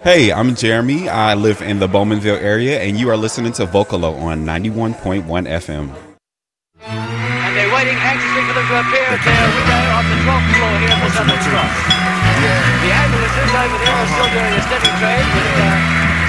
Hey, I'm Jeremy. I live in the Bowmanville area, and you are listening to Vocalo on 91.1 FM. And they're waiting anxiously for them to appear at their window on the 12th floor here at the Southern Cross. The ambulances over there are still doing a steady trade with